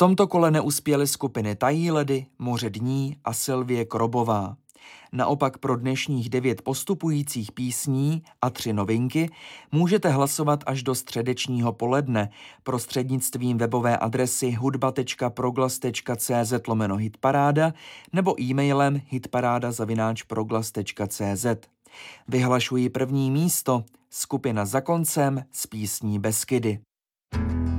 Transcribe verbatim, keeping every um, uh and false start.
tomto kole neuspěly skupiny Tají ledy, Moře dní a Sylvie Krobová. Naopak pro dnešních devět postupujících písní a tři novinky můžete hlasovat až do středečního poledne prostřednictvím webové adresy hudba tečka proglas tečka cz lomeno hitparáda nebo e-mailem hitparáda zavináč proglas tečka cz. Vyhlašuji první místo, skupina Za koncem s písní Beskydy.